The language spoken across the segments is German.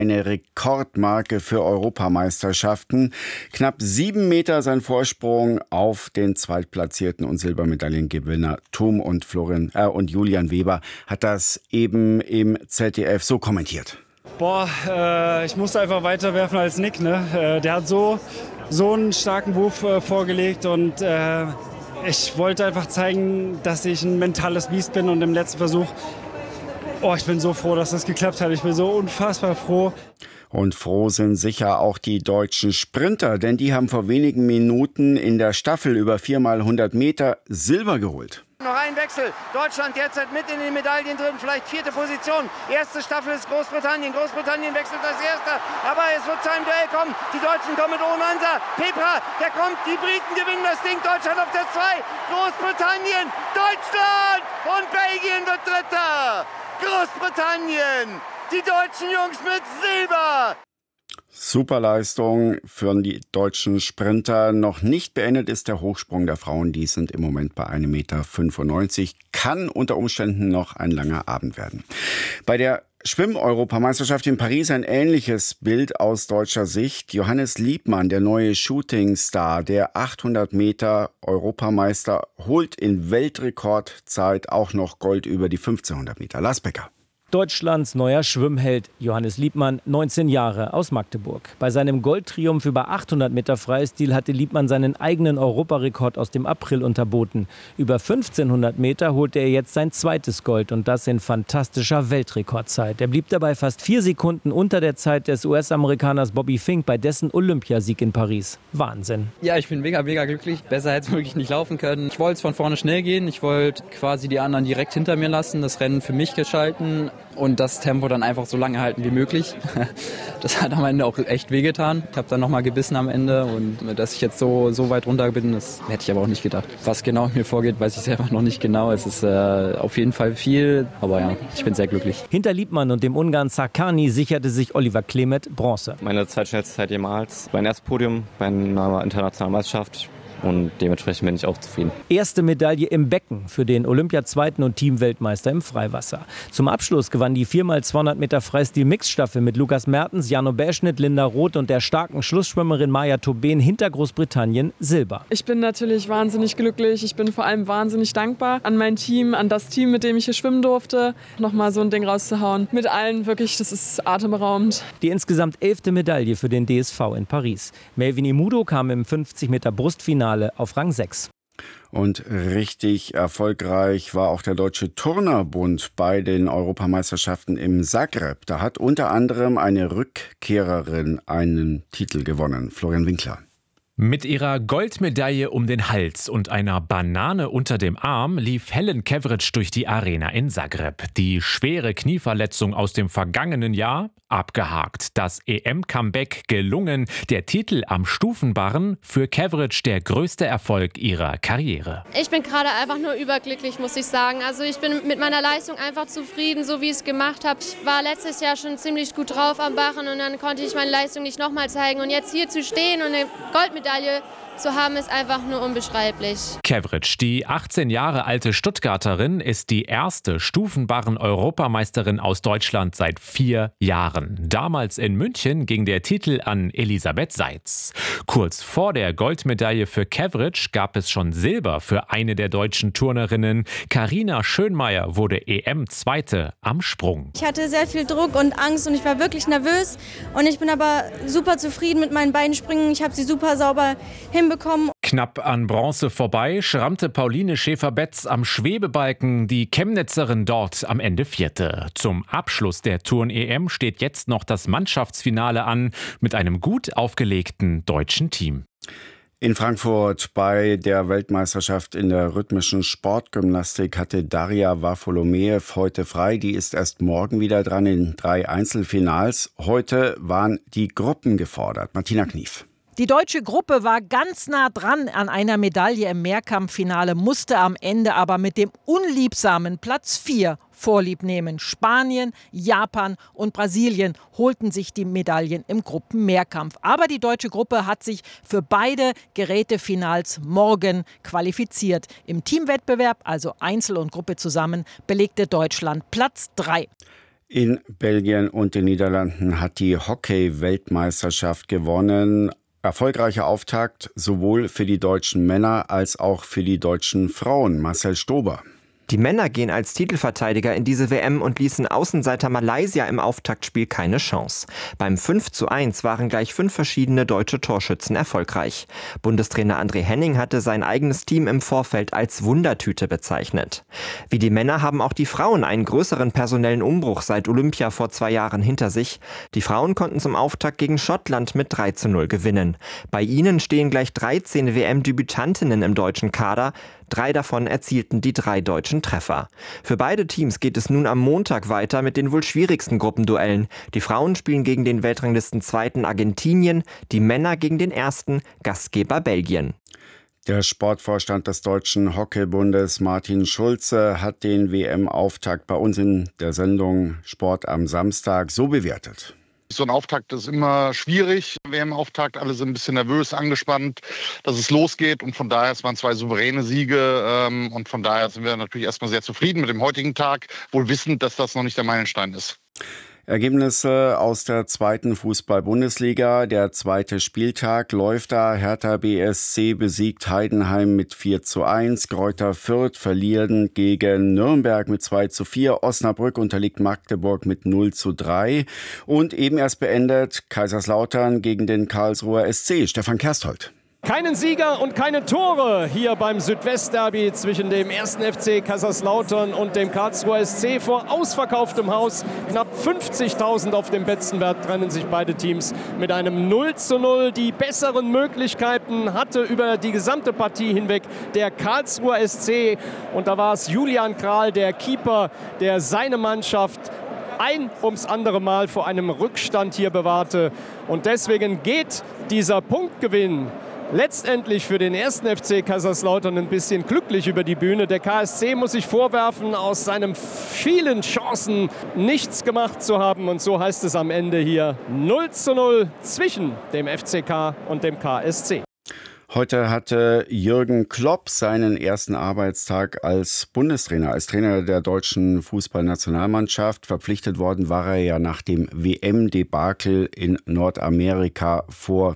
Eine Rekordmarke für Europameisterschaften. Knapp 7 Meter sein Vorsprung auf den Zweitplatzierten und Silbermedaillengewinner Thum und Julian Weber hat das eben im ZDF so kommentiert. Ich musste einfach weiter werfen als Nick. Ne? Der hat so einen starken Wurf vorgelegt und ich wollte einfach zeigen, dass ich ein mentales Biest bin und im letzten Versuch, ich bin so froh, dass das geklappt hat. Ich bin so unfassbar froh. Und froh sind sicher auch die deutschen Sprinter, denn die haben vor wenigen Minuten in der Staffel über 4x100 Meter Silber geholt. Noch ein Wechsel. Deutschland derzeit mit in den Medaillen drin, vielleicht 4. Position. Erste Staffel ist Großbritannien. Großbritannien wechselt als Erster. Aber es wird zu einem Duell kommen. Die Deutschen kommen mit Onansa. Pepra, der kommt. Die Briten gewinnen das Ding. Deutschland auf der 2. Großbritannien, Deutschland und Belgien wird Dritter. Großbritannien, die deutschen Jungs mit Silber. Superleistung für die deutschen Sprinter. Noch nicht beendet ist der Hochsprung der Frauen. Die sind im Moment bei 1,95 Meter. Kann unter Umständen noch ein langer Abend werden. Bei der Schwimm-Europameisterschaft in Paris ein ähnliches Bild aus deutscher Sicht. Johannes Liebmann, der neue Shootingstar, der 800 Meter Europameister, holt in Weltrekordzeit auch noch Gold über die 1500 Meter. Lars Becker. Deutschlands neuer Schwimmheld Johannes Liebmann, 19 Jahre, aus Magdeburg. Bei seinem Goldtriumph über 800 Meter Freistil hatte Liebmann seinen eigenen Europarekord aus dem April unterboten. Über 1500 Meter holte er jetzt sein zweites Gold und das in fantastischer Weltrekordzeit. Er blieb dabei fast 4 Sekunden unter der Zeit des US-Amerikaners Bobby Fink bei dessen Olympiasieg in Paris. Wahnsinn. Ja, ich bin mega glücklich. Besser hätte es wirklich nicht laufen können. Ich wollte von vorne schnell gehen. Ich wollte quasi die anderen direkt hinter mir lassen, das Rennen für mich gestalten und das Tempo dann einfach so lange halten wie möglich. Das hat am Ende auch echt wehgetan. Ich habe dann nochmal gebissen am Ende und dass ich jetzt so weit runter bin, das hätte ich aber auch nicht gedacht. Was genau in mir vorgeht, weiß ich selber noch nicht genau. Es ist auf jeden Fall viel, aber ja, ich bin sehr glücklich. Hinter Liebmann und dem Ungarn Sarkany sicherte sich Oliver Klemet Bronze. Meine zweitschnellste Zeit jemals. Mein erstes Podium bei einer internationalen Meisterschaft. Und dementsprechend bin ich auch zufrieden. Erste Medaille im Becken für den Olympia-Zweiten und Teamweltmeister im Freiwasser. Zum Abschluss gewann die 4x200 Meter Freistil-Mixstaffel mit Lukas Mertens, Jano Bäschnitt, Linda Roth und der starken Schlussschwimmerin Maja Tobin hinter Großbritannien Silber. Ich bin natürlich wahnsinnig glücklich. Ich bin vor allem wahnsinnig dankbar an mein Team, an das Team, mit dem ich hier schwimmen durfte. Nochmal so ein Ding rauszuhauen. Mit allen wirklich, das ist atemberaubend. Die insgesamt 11. Medaille für den DSV in Paris. Melvin Imudo kam im 50 Meter Brustfinale auf Rang 6. Und richtig erfolgreich war auch der Deutsche Turnerbund bei den Europameisterschaften im Zagreb. Da hat unter anderem eine Rückkehrerin einen Titel gewonnen. Florian Winkler. Mit ihrer Goldmedaille um den Hals und einer Banane unter dem Arm lief Helen Kevrić durch die Arena in Zagreb. Die schwere Knieverletzung aus dem vergangenen Jahr abgehakt. Das EM-Comeback gelungen. Der Titel am Stufenbarren für Kevrić der größte Erfolg ihrer Karriere. Ich bin gerade einfach nur überglücklich, muss ich sagen. Also ich bin mit meiner Leistung einfach zufrieden, so wie ich es gemacht habe. Ich war letztes Jahr schon ziemlich gut drauf am Barren und dann konnte ich meine Leistung nicht nochmal zeigen. Und jetzt hier zu stehen und eine Goldmedaille zu haben, ist einfach nur unbeschreiblich. Kevrić, die 18 Jahre alte Stuttgarterin, ist die erste Stufenbarren-Europameisterin aus Deutschland seit 4 Jahren. Damals in München ging der Titel an Elisabeth Seitz. Kurz vor der Goldmedaille für Kevrić gab es schon Silber für eine der deutschen Turnerinnen. Carina Schönmeier wurde EM-Zweite am Sprung. Ich hatte sehr viel Druck und Angst und ich war wirklich nervös. Und ich bin aber super zufrieden mit meinen beiden Sprüngen. Ich habe sie super sauber hinbekommen. Knapp an Bronze vorbei schrammte Pauline Schäfer-Betz am Schwebebalken, die Chemnitzerin dort am Ende Vierte. Zum Abschluss der Turn-EM steht jetzt noch das Mannschaftsfinale an mit einem gut aufgelegten deutschen Team. In Frankfurt bei der Weltmeisterschaft in der rhythmischen Sportgymnastik hatte Daria Varfolomeev heute frei. Die ist erst morgen wieder dran in 3 Einzelfinals. Heute waren die Gruppen gefordert. Martina Knief. Die deutsche Gruppe war ganz nah dran an einer Medaille im Mehrkampffinale, musste am Ende aber mit dem unliebsamen Platz 4 Vorlieb nehmen. Spanien, Japan und Brasilien holten sich die Medaillen im Gruppenmehrkampf. Aber die deutsche Gruppe hat sich für beide Gerätefinals morgen qualifiziert. Im Teamwettbewerb, also Einzel und Gruppe zusammen, belegte Deutschland Platz 3. In Belgien und den Niederlanden hat die Hockey-Weltmeisterschaft gewonnen. Erfolgreicher Auftakt sowohl für die deutschen Männer als auch für die deutschen Frauen. Marcel Stober. Die Männer gehen als Titelverteidiger in diese WM und ließen Außenseiter Malaysia im Auftaktspiel keine Chance. Beim 5:1 waren gleich 5 verschiedene deutsche Torschützen erfolgreich. Bundestrainer André Henning hatte sein eigenes Team im Vorfeld als Wundertüte bezeichnet. Wie die Männer haben auch die Frauen einen größeren personellen Umbruch seit Olympia vor 2 Jahren hinter sich. Die Frauen konnten zum Auftakt gegen Schottland mit 3:0 gewinnen. Bei ihnen stehen gleich 13 WM-Debütantinnen im deutschen Kader. 3 davon erzielten die 3 deutschen Treffer. Für beide Teams geht es nun am Montag weiter mit den wohl schwierigsten Gruppenduellen. Die Frauen spielen gegen den Weltranglisten-Zweiten Argentinien, die Männer gegen den ersten Gastgeber Belgien. Der Sportvorstand des Deutschen Hockeybundes, Martin Schulze, hat den WM-Auftakt bei uns in der Sendung Sport am Samstag so bewertet. So ein Auftakt ist immer schwierig. WM-Auftakt, alle sind ein bisschen nervös, angespannt, dass es losgeht. Und von daher, es waren 2 souveräne Siege. Und von daher sind wir natürlich erstmal sehr zufrieden mit dem heutigen Tag, wohl wissend, dass das noch nicht der Meilenstein ist. Ergebnisse aus der 2. Fußball-Bundesliga. Der 2. Spieltag läuft da. Hertha BSC besiegt Heidenheim mit 4:1. Greuther Fürth verlieren gegen Nürnberg mit 2:4. Osnabrück unterliegt Magdeburg mit 0:3. Und eben erst beendet Kaiserslautern gegen den Karlsruher SC. Stefan Kersthold. Keinen Sieger und keine Tore hier beim Südwestderby zwischen dem 1. FC Kaiserslautern und dem Karlsruher SC vor ausverkauftem Haus. Knapp 50.000 auf dem Betzenberg trennen sich beide Teams mit einem 0:0. Die besseren Möglichkeiten hatte über die gesamte Partie hinweg der Karlsruher SC. Und da war es Julian Kral, der Keeper, der seine Mannschaft ein ums andere Mal vor einem Rückstand hier bewahrte. Und deswegen geht dieser Punktgewinn letztendlich für den 1. FC Kaiserslautern ein bisschen glücklich über die Bühne. Der KSC muss sich vorwerfen, aus seinen vielen Chancen nichts gemacht zu haben. Und so heißt es am Ende hier 0:0 zwischen dem FCK und dem KSC. Heute hatte Jürgen Klopp seinen ersten Arbeitstag als Bundestrainer, als Trainer der deutschen Fußballnationalmannschaft. Verpflichtet worden war er ja nach dem WM-Debakel in Nordamerika vor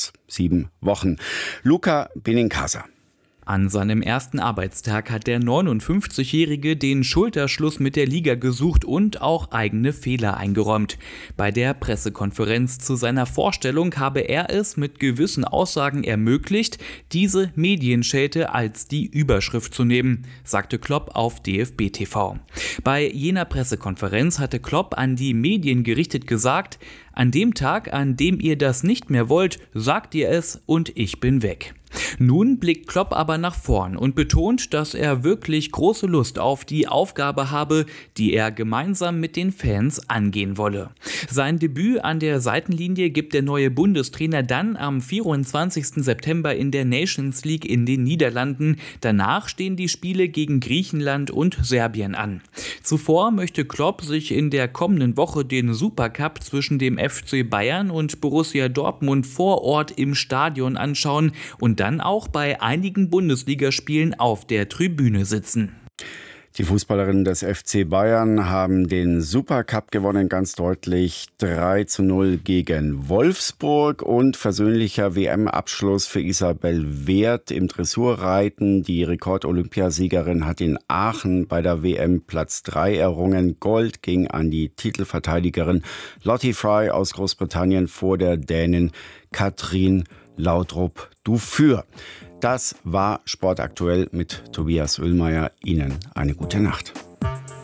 6-7 Wochen. Luca Benincasa. An seinem ersten Arbeitstag hat der 59-Jährige den Schulterschluss mit der Liga gesucht und auch eigene Fehler eingeräumt. Bei der Pressekonferenz zu seiner Vorstellung habe er es mit gewissen Aussagen ermöglicht, diese Medienschelte als die Überschrift zu nehmen, sagte Klopp auf DFB TV. Bei jener Pressekonferenz hatte Klopp an die Medien gerichtet gesagt: An dem Tag, an dem ihr das nicht mehr wollt, sagt ihr es und ich bin weg. Nun blickt Klopp aber nach vorn und betont, dass er wirklich große Lust auf die Aufgabe habe, die er gemeinsam mit den Fans angehen wolle. Sein Debüt an der Seitenlinie gibt der neue Bundestrainer dann am 24. September in der Nations League in den Niederlanden. Danach stehen die Spiele gegen Griechenland und Serbien an. Zuvor möchte Klopp sich in der kommenden Woche den Supercup zwischen dem FC Bayern und Borussia Dortmund vor Ort im Stadion anschauen und dann auch bei einigen Bundesligaspielen auf der Tribüne sitzen. Die Fußballerinnen des FC Bayern haben den Supercup gewonnen, ganz deutlich 3:0 gegen Wolfsburg, und versöhnlicher WM-Abschluss für Isabel Wert im Dressurreiten. Die Rekord-Olympiasiegerin hat in Aachen bei der WM Platz 3 errungen. Gold ging an die Titelverteidigerin Lottie Fry aus Großbritannien vor der Dänin Katrin Laudrup-Dufür. Das war Sport aktuell mit Tobias Oehlmeier. Ihnen eine gute Nacht.